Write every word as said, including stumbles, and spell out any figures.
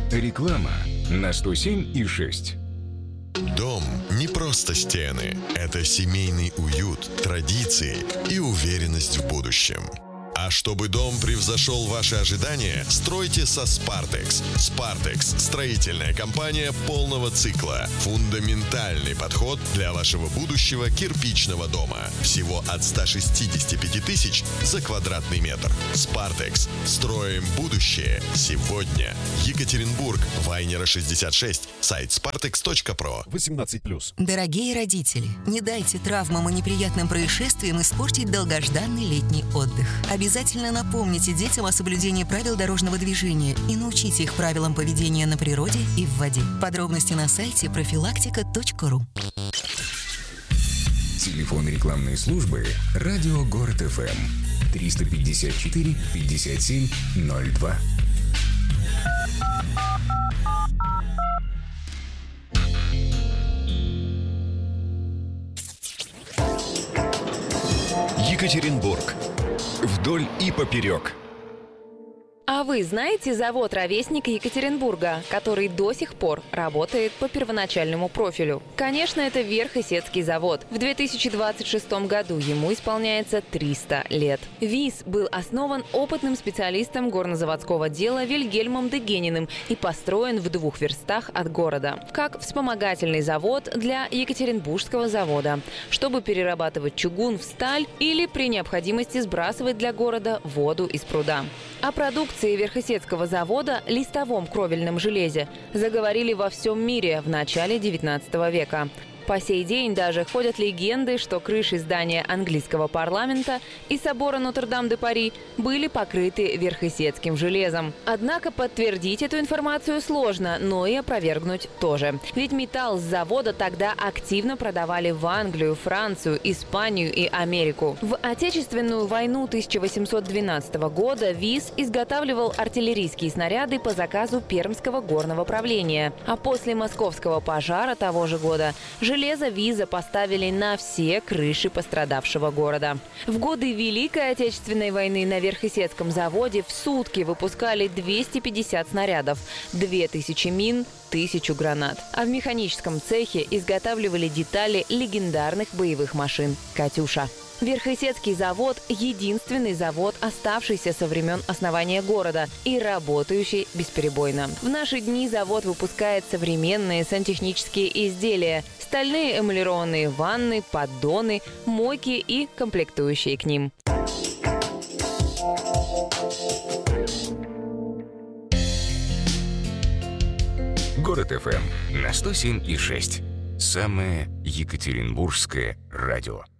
Реклама на сто семь и шесть. Дом не просто стены. Это семейный уют, традиции и уверенность в будущем. А чтобы дом превзошел ваши ожидания, стройте со Spartex. Spartex – строительная компания полного цикла. Фундаментальный подход для вашего будущего кирпичного дома. Всего от ста шестидесяти пяти тысяч за квадратный метр. Spartex. Строим будущее сегодня. Екатеринбург. Вайнера шестьдесят шесть. Сайт спартекс точка про. восемнадцать плюс. Дорогие родители, не дайте травмам и неприятным происшествиям испортить долгожданный летний отдых. Обязательно напомните детям о соблюдении правил дорожного движения и научите их правилам поведения на природе и в воде. Подробности на сайте профилактика точка ру. Телефон рекламной службы «Радио Город ФМ» триста пятьдесят четыре пятьдесят семь ноль два. Екатеринбург. Вдоль и поперек. А вы знаете завод «Ровесник» Екатеринбурга, который до сих пор работает по первоначальному профилю? Конечно, это Верхесецкий завод. В две тысячи двадцать шестом году ему исполняется триста лет. ВИЗ был основан опытным специалистом горнозаводского дела Вильгельмом Дегениным и построен в двух верстах от города, как вспомогательный завод для Екатеринбургского завода, чтобы перерабатывать чугун в сталь или при необходимости сбрасывать для города воду из пруда. О продукции Верхесецкого завода, листовом кровельном железе, заговорили во всем мире в начале девятнадцатого века. По сей день даже ходят легенды, что крыши здания английского парламента и собора Нотр-Дам-де-Пари были покрыты верхесецким железом. Однако подтвердить эту информацию сложно, но и опровергнуть тоже. Ведь металл с завода тогда активно продавали в Англию, Францию, Испанию и Америку. В Отечественную войну тысяча восемьсот двенадцатого года ВИЗ изготавливал артиллерийские снаряды по заказу Пермского горного правления. А после московского пожара того же года железо ВИЗа поставили на все крыши пострадавшего города. В годы Великой Отечественной войны на Верхесецком заводе в сутки выпускали двести пятьдесят снарядов, две тысячи мин, тысячу гранат. А в механическом цехе изготавливали детали легендарных боевых машин «Катюша». Верхесецкий завод – единственный завод, оставшийся со времен основания города и работающий бесперебойно. В наши дни завод выпускает современные сантехнические изделия, стальные эмалированные ванны, поддоны, мойки и комплектующие к ним. Город ФМ на сто семь и шесть. Самое екатеринбургское радио.